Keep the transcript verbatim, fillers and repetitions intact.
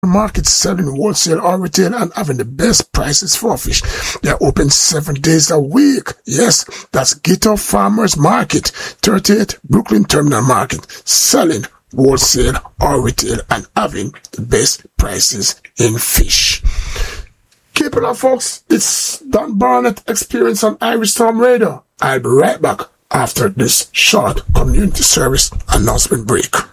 Market, selling wholesale or retail and having the best prices for fish. They're open seven days a week. Yes, that's Ghetto Farmers Market, thirty-eight Brooklyn Terminal Market, selling wholesale or retail and having the best prices in fish. Keep it up, folks. It's Don Barnett Experience on Irish Storm Radio. I'll be right back after this short community service announcement break.